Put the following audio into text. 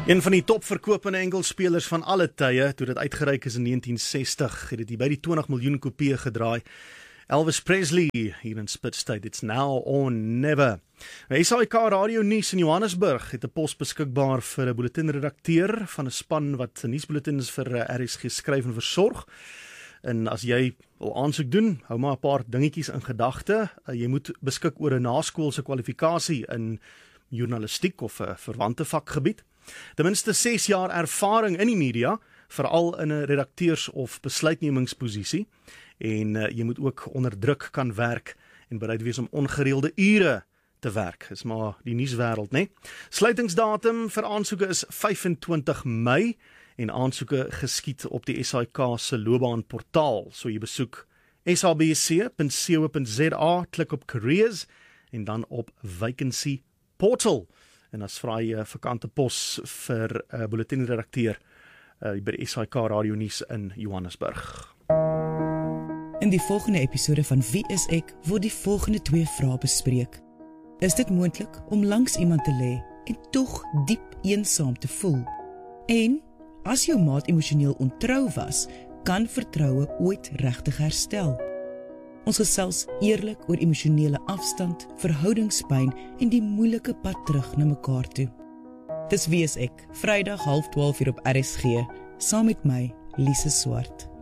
Een van die topverkopende enkelspelers van alle tye, toe dit uitgereik is in 1960, het dit by die 20 miljoen kopieë gedraai. Elvis Presley hier in Spitstyd, it's now or never. SAIK Radio Nuus in Johannesburg het 'n pos beskikbaar vir 'n bulletinredakteur van 'n span wat nuusbulletins vir RSG skryf en versorg. En as jy wil aansoek doen, hou maar 'n paar dingetjies in gedagte. Jy moet beskik oor 'n naskoolse kwalifikasie in journalistiek of 'n verwante vakgebied. Ten minste 6 jaar ervaring in die media, veral in 'n redakteurs- of besluitnemingsposisie. En jy moet ook onder druk kan werk en bereid wees om ongereelde ure te werk. Dis maar die nuuswêreld, né? Sluitingsdatum vir aansoeke is 25 Mei en aansoeke geskied op die SAIK se loopbaanportaal. So jy besoek sabc.co.za, klik op careers en dan op vacancy portal. En as vra jy vakante pos vir 'n bulletinredakteur by die SAIK Radio Nuus in Johannesburg. In die volgende episode van Wie is ek word die volgende 2 vrae bespreek. Is dit moontlik om langs iemand te lê en tog diep eensaam te voel? En as jou maat emosioneel ontrou was, kan vertroue ooit regtig herstel? Ons gesels eerlik oor emosionele afstand, verhoudingspyn en die moeilike pad terug na mekaar toe. Dis Wie is ek, Vrydag 11:30 op RSG, saam met my, Lise Swart.